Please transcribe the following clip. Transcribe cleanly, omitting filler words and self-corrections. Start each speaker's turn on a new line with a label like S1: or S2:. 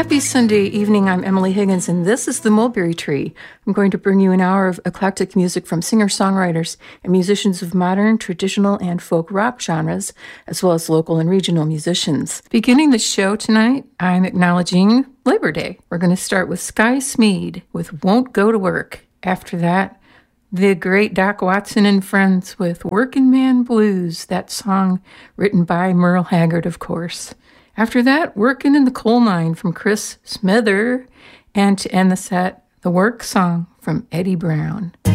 S1: Happy Sunday evening. I'm Emily Higgins, and this is the Mulberry Tree. I'm going to bring you an hour of eclectic music from singer-songwriters and musicians of modern, traditional, and folk rock genres, as well as local and regional musicians. Beginning the show tonight, I'm acknowledging Labor Day. We're going to start with Sky Smead with Won't Go to Work. After that, the great Doc Watson and Friends with Working Man Blues, that song written by Merle Haggard, of course. After that, Working in the Coal Mine from Chris Smither. And to end the set, the Work Song from Eddie Brown.